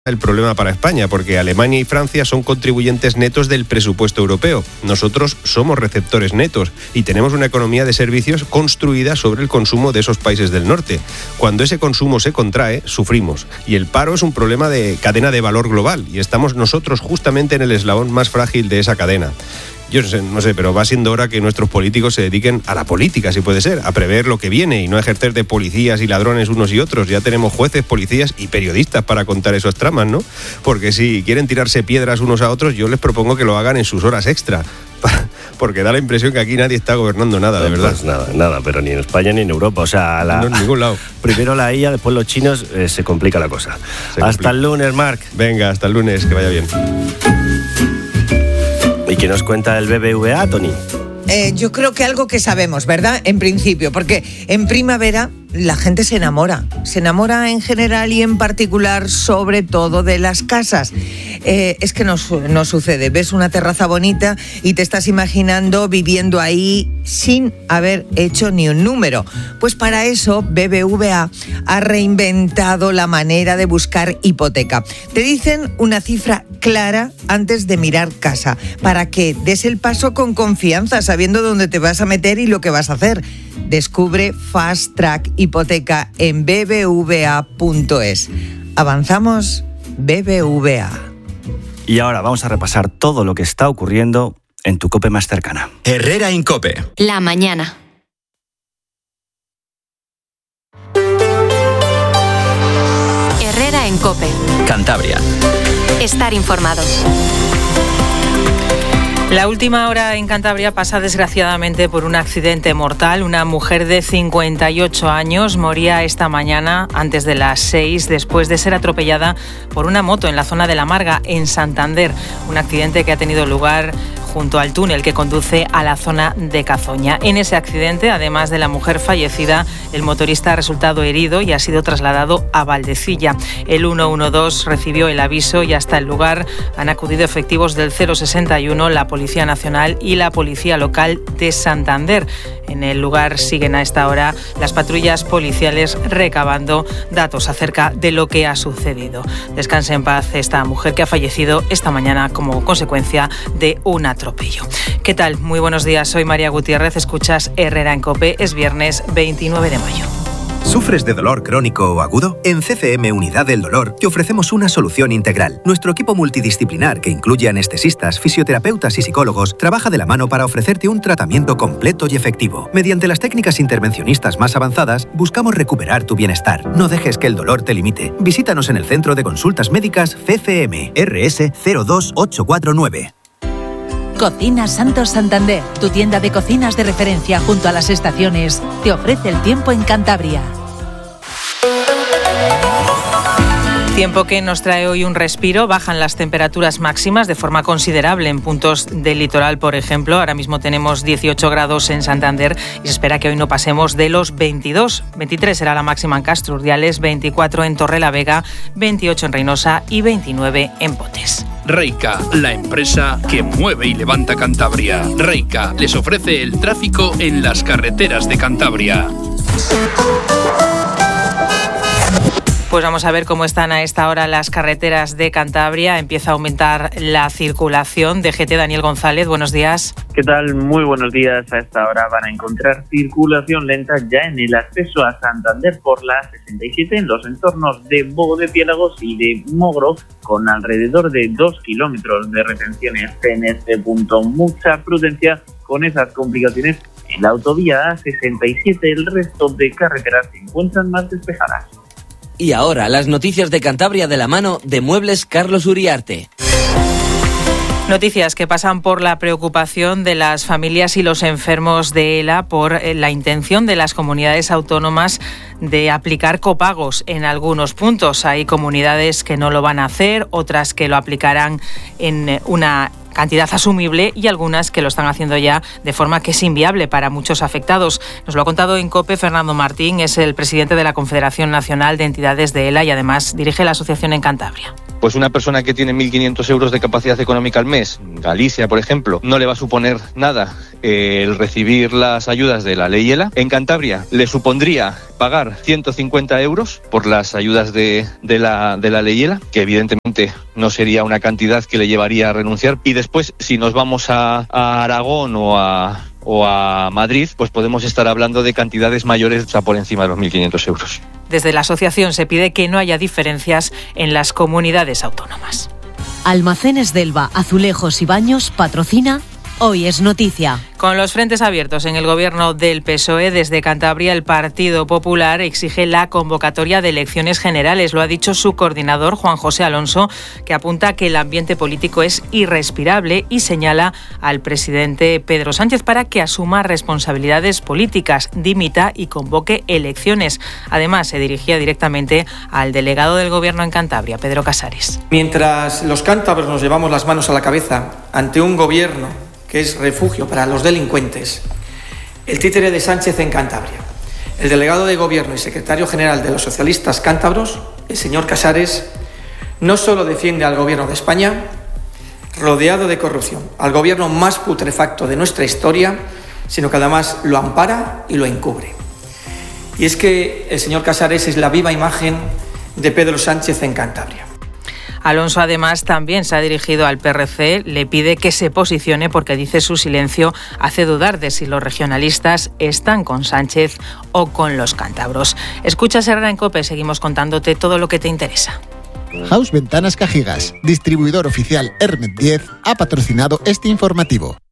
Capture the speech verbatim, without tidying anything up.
el problema para España, porque Alemania y Francia son contribuyentes netos del presupuesto europeo. Nosotros somos receptores netos y tenemos una economía de servicios construida sobre el consumo de esos países del norte. Cuando ese consumo se contrae, sufrimos. Y el paro es un problema de cadena de valor global y estamos nosotros justamente en el eslabón más frágil de esa cadena. Yo no sé, no sé, pero va siendo hora que nuestros políticos se dediquen a la política, si puede ser, a prever lo que viene y no a ejercer de policías y ladrones unos y otros. Ya tenemos jueces, policías y periodistas para contar esas tramas, ¿no? Porque si quieren tirarse piedras unos a otros, yo les propongo que lo hagan en sus horas extra. Porque da la impresión que aquí nadie está gobernando nada, de verdad. Pues nada, nada, pero ni en España ni en Europa. O sea, la, no en ningún lado. Primero la I A, después los chinos, eh, se complica la cosa. Se hasta complica. El lunes, Marc. Venga, hasta el lunes, que vaya bien. ¿Y qué nos cuenta el B B V A, Tony? Eh, yo creo que algo que sabemos, ¿verdad? En principio, porque en primavera la gente se enamora. Se enamora en general y en particular, sobre todo, de las casas. Eh, es que no, no sucede. Ves una terraza bonita y te estás imaginando viviendo ahí sin haber hecho ni un número. Pues para eso B B V A ha reinventado la manera de buscar hipoteca. Te dicen una cifra clara antes de mirar casa, para que des el paso con confianza, sabiendo dónde te vas a meter y lo que vas a hacer. Descubre Fast Track Hipoteca en b b v a punto es. Avanzamos, B B V A. Y ahora vamos a repasar todo lo que está ocurriendo en tu COPE más cercana. Herrera Incope. La mañana. Herrera en COPE. Cantabria. Estar informado. La última hora en Cantabria pasa desgraciadamente por un accidente mortal. Una mujer de cincuenta y ocho años moría esta mañana antes de las seis después de ser atropellada por una moto en la zona de La Marga, en Santander. Un accidente que ha tenido lugar junto al túnel que conduce a la zona de Cazoña. En ese accidente, además de la mujer fallecida, el motorista ha resultado herido y ha sido trasladado a Valdecilla. El ciento doce recibió el aviso y hasta el lugar han acudido efectivos del cero sesenta y uno, la Policía Nacional y la Policía Local de Santander. En el lugar siguen a esta hora las patrullas policiales recabando datos acerca de lo que ha sucedido. Descanse en paz esta mujer que ha fallecido esta mañana como consecuencia de un atropello. ¿Qué tal? Muy buenos días, soy María Gutiérrez, escuchas Herrera en COPE, es viernes veintinueve de mayo. ¿Sufres de dolor crónico o agudo? En C C M Unidad del Dolor te ofrecemos una solución integral. Nuestro equipo multidisciplinar, que incluye anestesistas, fisioterapeutas y psicólogos, trabaja de la mano para ofrecerte un tratamiento completo y efectivo. Mediante las técnicas intervencionistas más avanzadas, buscamos recuperar tu bienestar. No dejes que el dolor te limite. Visítanos en el Centro de Consultas Médicas C C M, R S cero dos ocho cuatro nueve. Cocinas Santos Santander, tu tienda de cocinas de referencia junto a las estaciones, te ofrece el tiempo en Cantabria. Tiempo que nos trae hoy un respiro. Bajan las temperaturas máximas de forma considerable en puntos del litoral, por ejemplo. Ahora mismo tenemos dieciocho grados en Santander y se espera que hoy no pasemos de los veintidós. veintitrés será la máxima en Castro Urdiales, veinticuatro en Torrelavega, veintiocho en Reynosa y veintinueve en Potes. Reica, la empresa que mueve y levanta Cantabria. Reica les ofrece el tráfico en las carreteras de Cantabria. Pues vamos a ver cómo están a esta hora las carreteras de Cantabria. Empieza a aumentar la circulación. D G T, Daniel González, buenos días. ¿Qué tal? Muy buenos días. A esta hora van a encontrar circulación lenta ya en el acceso a Santander por la sesenta y siete en los entornos de Bogo de Piélagos y de Mogro, con alrededor de dos kilómetros de retenciones en este punto. Mucha prudencia con esas complicaciones en la autovía A sesenta y siete. El resto de carreteras se encuentran más despejadas. Y ahora, las noticias de Cantabria de la mano de Muebles Carlos Uriarte. Noticias que pasan por la preocupación de las familias y los enfermos de ELA por la intención de las comunidades autónomas de aplicar copagos en algunos puntos. Hay comunidades que no lo van a hacer, otras que lo aplicarán en una cantidad asumible y algunas que lo están haciendo ya de forma que es inviable para muchos afectados. Nos lo ha contado en COPE Fernando Martín, es el presidente de la Confederación Nacional de Entidades de ELA y además dirige la asociación en Cantabria. Pues una persona que tiene mil quinientos euros de capacidad económica al mes, Galicia, por ejemplo, no le va a suponer nada eh, el recibir las ayudas de la ley ELA. En Cantabria le supondría pagar ciento cincuenta euros por las ayudas de, de, la, de la ley ELA, que evidentemente no sería una cantidad que le llevaría a renunciar. Y después, si nos vamos a, a Aragón o a, o a Madrid, pues podemos estar hablando de cantidades mayores, o sea, por encima de los mil quinientos euros. Desde la asociación se pide que no haya diferencias en las comunidades autónomas. Almacenes Delva, Azulejos y Baños patrocina Hoy es Noticia. Con los frentes abiertos en el gobierno del P S O E, desde Cantabria el Partido Popular exige la convocatoria de elecciones generales. Lo ha dicho su coordinador, Juan José Alonso, que apunta que el ambiente político es irrespirable y señala al presidente Pedro Sánchez para que asuma responsabilidades políticas, dimita y convoque elecciones. Además, se dirigía directamente al delegado del gobierno en Cantabria, Pedro Casares. Mientras los cántabros nos llevamos las manos a la cabeza ante un gobierno que es refugio para los delincuentes, el títere de Sánchez en Cantabria, el delegado de Gobierno y secretario general de los socialistas cántabros, el señor Casares, no solo defiende al Gobierno de España, rodeado de corrupción, al gobierno más putrefacto de nuestra historia, sino que además lo ampara y lo encubre. Y es que el señor Casares es la viva imagen de Pedro Sánchez en Cantabria. Alonso, además, también se ha dirigido al P R C, le pide que se posicione porque dice su silencio hace dudar de si los regionalistas están con Sánchez o con los cántabros. Escucha Herrera en COPE, seguimos contándote todo lo que te interesa. House Ventanas Cajigas, distribuidor oficial Hermet diez, ha patrocinado este informativo.